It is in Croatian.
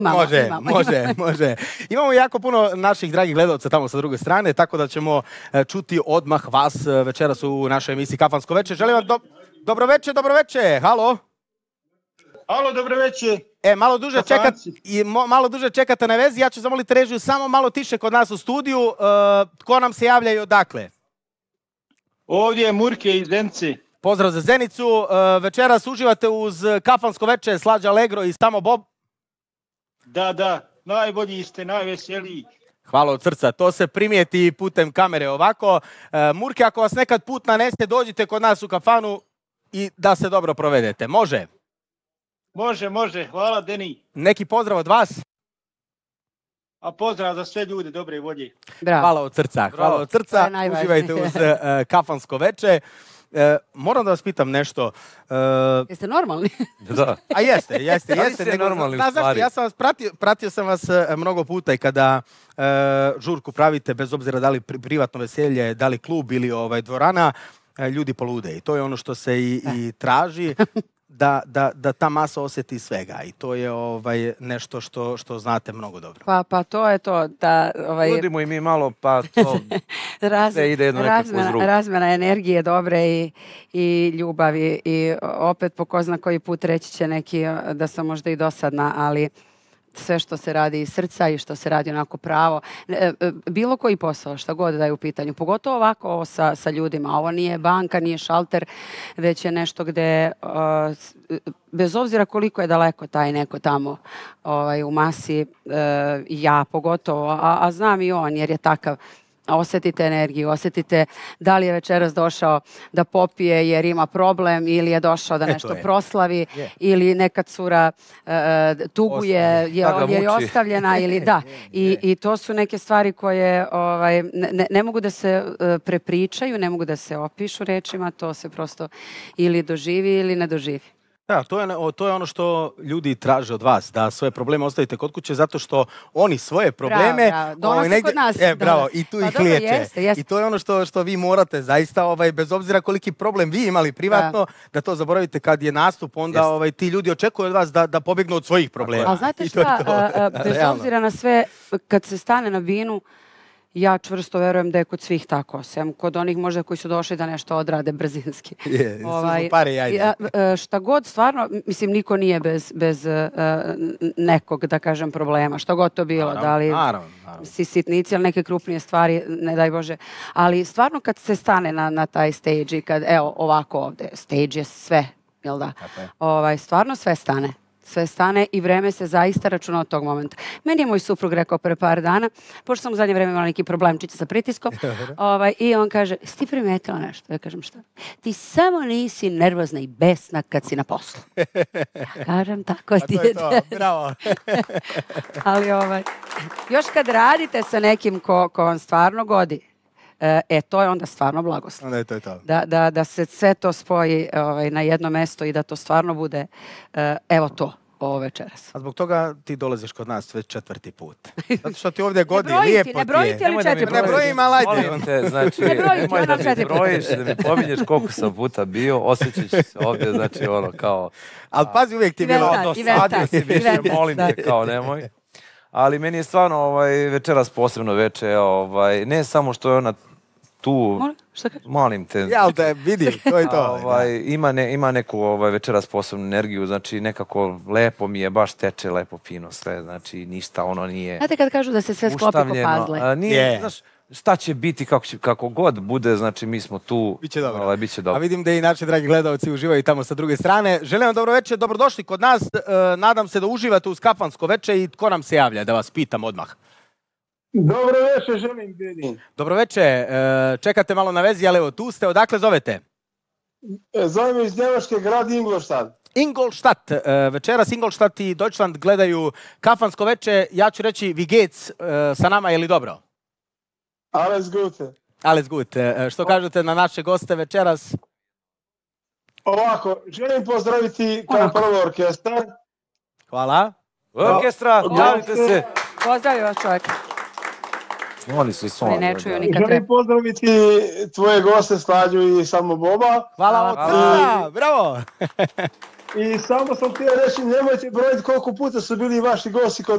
Može. Imamo jako puno naših dragih gledalca tamo sa druge strane, tako da ćemo čuti odmah vas večeras u našoj emisiji Kafansko veče. Želim vam dobro veče, halo. Halo, dobro veče. Malo duže čekate na vezi, ja ću zamoliti režiju samo malo tiše kod nas u studiju. Ko nam se javlja i odakle? Ovdje je Murke iz Zenice. Pozdrav za Zenicu. Večeras uživate uz Kafansko veče, Slađa Allegro i Samo Bob. Da, najbolji ste, najveseliji. Hvala od srca, to se primijeti putem kamere ovako. Murke, ako vas nekad put nanese, dođite kod nas u kafanu i da se dobro provedete. Može? Može, hvala Deni. Neki pozdrav od vas? A pozdrav za sve ljude, dobre volje. Hvala od srca, uživajte uz Kafansko veče. Moram da vas pitam nešto. Jeste normalni? Da. A jeste. Ja sam vas pratio sam vas mnogo puta i kada žurku pravite, bez obzira da li privatno veselje, da li klub ili dvorana, ljudi polude. I to je ono što se i traži. Da ta masa osjeti svega i to je nešto što znate mnogo dobro. Pa to je to. Budimo i mi malo, pa to sve ide jedno nekako uz ruku. Razmjena energije dobre i ljubavi i opet po ko zna koji put reći će neki da sam možda i dosadna, ali sve što se radi iz srca i što se radi onako pravo. Bilo koji posao, šta god da je u pitanju. Pogotovo ovako sa ljudima. Ovo nije banka, nije šalter, već je nešto gde, bez obzira koliko je daleko taj neko tamo u masi, ja pogotovo, a znam i on jer je takav, osjetite energiju, osjetite da li je večeras došao da popije jer ima problem ili je došao da nešto proslavi ili neka cura tuguje jer je ostavljena ili da. I to su neke stvari koje ne mogu da se prepričaju, ne mogu da se opišu rečima, to se prosto ili doživi ili ne doživi. Da, to je ono što ljudi traže od vas, da svoje probleme ostavite kod kuće zato što oni svoje probleme donose kod nas. I tu ih liječe. I to je ono što vi morate zaista, bez obzira koliki problem vi imali privatno, da to zaboravite kad je nastup, onda ti ljudi očekuju od vas da pobjegnu od svojih problema. Ali znate šta, bez obzira na sve, kad se stane na binu, ja čvrsto verujem da je kod svih tako, sem kod onih možda koji su došli da nešto odrade brzinski. Šta god stvarno, mislim, niko nije bez nekog, da kažem, problema. Šta god to bilo, da li si sitnici ili neke krupnije stvari, ne daj Bože. Ali stvarno kad se stane na taj stage i kad, evo, ovako ovde, stage je sve, jel da? Stvarno sve stane. Sve stane i vreme se zaista računa od tog momenta. Meni je moj suprug rekao pre par dana, pošto sam u zadnje vreme imala neki problemčiće sa pritiskom, i on kaže, si ti primetila nešto? Ja kažem, šta? Ti samo nisi nervozna i besna kad si na poslu. Ja kažem, tako ti je. To, bravo. Ali još kad radite sa nekim ko vam stvarno godi, to je onda stvarno blagoslov. Da se sve to spoji na jedno mesto i da to stvarno bude, evo to, ovo večeras. A zbog toga ti dolaziš kod nas već 4. put. Zato što ti ovdje godi, lijepo ti je. Ne brojite li 4 puta? Ne brojim, ali ajde. Molim te, znači, nemoj da mi brojiš, da mi pominješ koliko sam puta bio, osjećaš se ovdje, znači kao... Ali pazi, uvijek ti je bilo... Dosadio si više, molim te, kao nemoj. Ali meni je stvarno večeras posebno veče, ne samo što je ona tu, molim te. Jel te, vidi, to je to. Ima neku večeras posebnu energiju, znači nekako lepo mi je, baš teče lepo fino sve, znači ništa ono nije... Znate kad kažu da se sve sklopi ko puzzle? Nije, znaš, šta će biti, kako god bude, znači mi smo tu. Biće dobro. A vidim da i naši dragi gledalci uživaju tamo sa druge strane. Želim vam dobro večer, dobrodošli kod nas. Nadam se da uživate uz Kafansko veče i tko nam se javlja, da vas pitam odmah. Dobro večer, želim Deni. Dobro večer, čekate malo na vezi, ali evo tu ste, odakle zovete? Zovem iz Njemačke, grad Ingolstadt. Ingolstadt, večeras Ingolstadt i Deutschland gledaju Kafansko veče, ja ću reći wie geht's, sa nama je li dobro? Alles Gute. Alles gut. Što kažete na naše goste večeras? Ovako, želim pozdraviti kao prvo orkestar. Hvala. Orkestra, javite se. Pozdravim vas čovjek. Oni su svoj. Ne čuju nikad. Želim pozdraviti tvoje goste Slađu i Samo Boba. Hvala od srca, bravo. I samo sam htio reći, nemojte brojiti koliko puta su bili vaši gosti kod